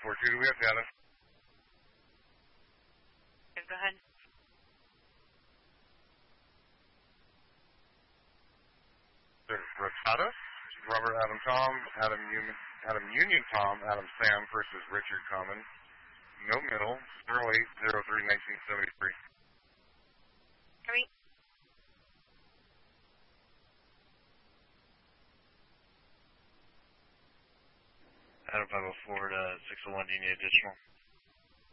542, do we have data? Go ahead. There's Rosada, Robert Adam Tom, Adam Union Tom, Adam Sam versus Richard Common. No middle, 0803-1973. Coming. Adam 504 to 601, do you need additional?